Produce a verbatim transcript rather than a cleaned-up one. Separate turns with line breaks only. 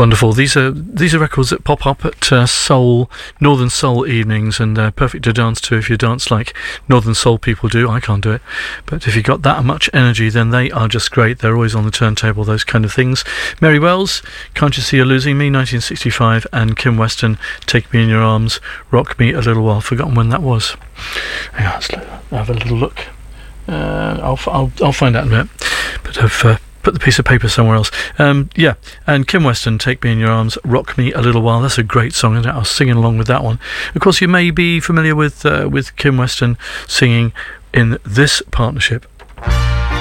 Wonderful. These are these are records that pop up at uh, soul, Northern Soul evenings, and they're perfect to dance to if you dance like Northern Soul people do. I can't do it, but if you've got that much energy, then they are just great. They're always on the turntable, those kind of things. Mary Wells, Can't You See You're Losing Me, nineteen sixty-five, and Kim Weston, Take Me in Your Arms, Rock Me a Little While. Forgotten when that was. Hang on, let's have a little look. Uh, I'll, I'll I'll find out in a minute. But I've uh, put the piece of paper somewhere else. Um, yeah, and Kim Weston, Take Me in Your Arms, Rock Me a Little While. That's a great song, and I was singing along with that one. Of course, you may be familiar with uh, with Kim Weston singing in this partnership